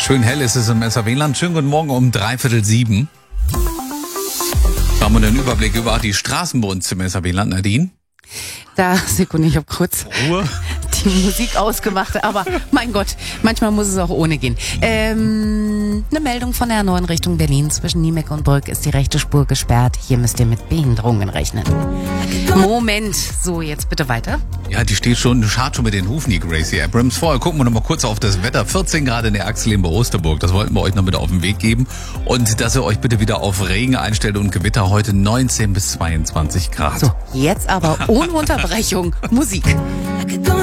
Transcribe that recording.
Schön hell ist es im SAW-Land. Schönen guten Morgen um 6:45. Haben wir einen Überblick über die Straßen bei uns im SAW-Land, Nadine? Da, Sekunde, ich habe kurz Ruhe. die Musik ausgemacht, aber mein Gott, manchmal muss es auch ohne gehen. Eine Meldung von der A9 Richtung Berlin. Zwischen Niemek und Brück ist die rechte Spur gesperrt. Hier müsst ihr mit Behinderungen rechnen. Moment, so jetzt bitte weiter. Ja, die steht schon, schart schon mit den Hufen, die Gracie Abrams. Vorher gucken wir noch mal kurz auf das Wetter. 14 Grad in der Achselin bei Osterburg. Das wollten wir euch noch mit auf den Weg geben. Und dass ihr euch bitte wieder auf Regen einstellt und Gewitter heute 19 bis 22 Grad. So, jetzt aber ohne Unterbrechung Musik.